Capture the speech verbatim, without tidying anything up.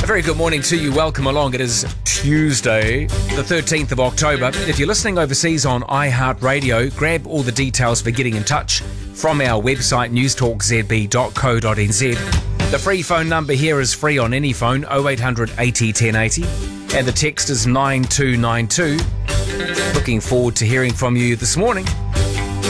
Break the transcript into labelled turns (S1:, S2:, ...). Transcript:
S1: A very good morning to you. Welcome along. It is Tuesday, the thirteenth of October. If you're listening overseas on iHeartRadio, grab all the details for getting in touch from our website, news talk z b dot co dot n z. The free phone number here is free on any phone, oh eight hundred eighty ten eighty, and the text is nine two nine two. Looking forward to hearing from you this morning.